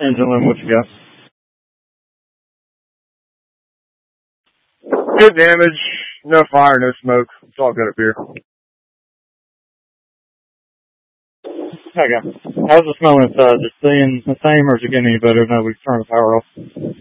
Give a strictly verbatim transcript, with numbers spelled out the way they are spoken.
Engine room, what you got? Good damage. No fire, no smoke. It's all good up here. Okay. How's the smell inside? Is it staying the same or is it getting any better now we've turned the power off?